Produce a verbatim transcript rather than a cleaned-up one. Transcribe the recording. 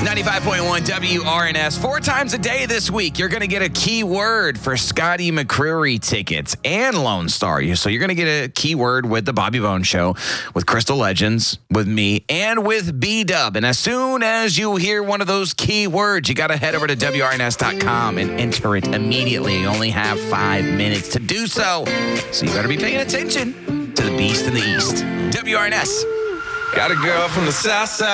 ninety-five point one W R N S. Four times a day this week, you're going to get a keyword for Scotty McCreery tickets and Lone Star. So you're going to get a keyword with the Bobby Bones Show, with Crystal Legends, with me, and with B-Dub. And as soon as you hear one of those keywords, you got to head over to W R N S dot com and enter it immediately. You only have five minutes to do so. So you better be paying attention to the beast in the east. W R N S. Got a girl from the south side.